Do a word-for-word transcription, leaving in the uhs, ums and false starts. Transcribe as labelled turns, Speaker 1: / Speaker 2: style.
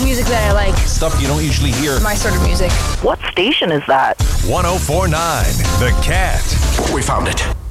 Speaker 1: music that I like.
Speaker 2: Stuff you don't usually hear.
Speaker 1: My sort of music.
Speaker 3: What station is that?
Speaker 4: one oh four point nine The Cat.
Speaker 5: We found it.